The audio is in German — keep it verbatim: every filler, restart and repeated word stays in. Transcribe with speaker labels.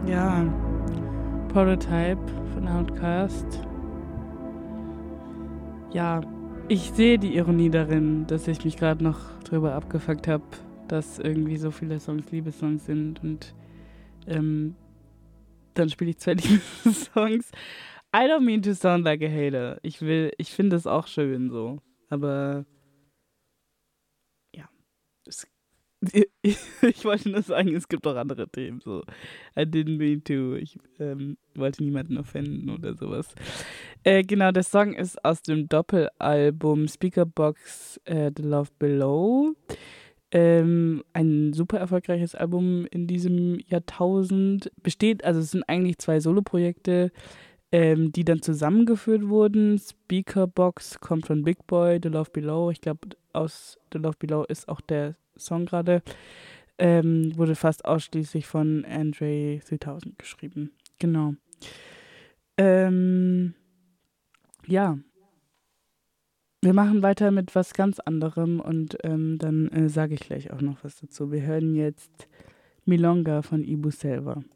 Speaker 1: Ja, Prototype von Outcast. Ja, ich sehe die Ironie darin, dass ich mich gerade noch drüber abgefuckt habe, dass irgendwie so viele Songs Liebessongs sind und ähm, dann spiele ich zwei Liebessongs. I don't mean to sound like a hater. Ich will, ich finde es auch schön so, aber ja, es, ich, ich wollte nur sagen, es gibt auch andere Themen so. I didn't mean to. Ich ähm, wollte niemanden offenden oder sowas. Äh, genau, der Song ist aus dem Doppelalbum Speakerbox äh, The Love Below. Ähm, ein super erfolgreiches Album in diesem Jahrtausend. Besteht, also es sind eigentlich zwei Soloprojekte, ähm, die dann zusammengeführt wurden. Speakerbox kommt von Big Boy, The Love Below. Ich glaube, aus The Love Below ist auch der Song gerade. Ähm, wurde fast ausschließlich von Andre dreitausend geschrieben. Genau. Ähm, ja, wir machen weiter mit was ganz anderem und ähm, dann äh, sage ich gleich auch noch was dazu. Wir hören jetzt Milonga von Ibu Selva.